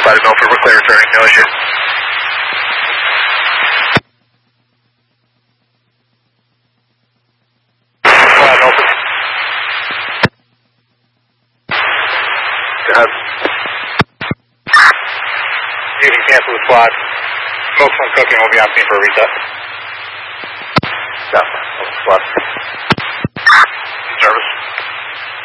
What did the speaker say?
Let him know if we're clear returning, no issue. Flat open. Go ahead. You can cancel the slot. Smoke's on cooking, we'll be on scene for a reset. Stop. Slot. Service.